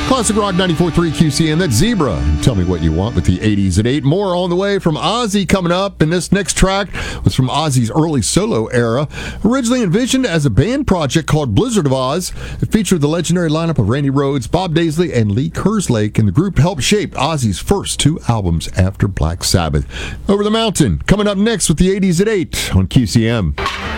Classic Rock 94.3 QCM. That's Zebra. Tell me what you want with the 80s at 8. More on the way from Ozzy coming up. And this next track was from Ozzy's early solo era. Originally envisioned as a band project called Blizzard of Oz, it featured the legendary lineup of Randy Rhoads, Bob Daisley, and Lee Kerslake. And the group helped shape Ozzy's first 2 albums after Black Sabbath. Over the Mountain, coming up next with the 80s at 8 on QCM.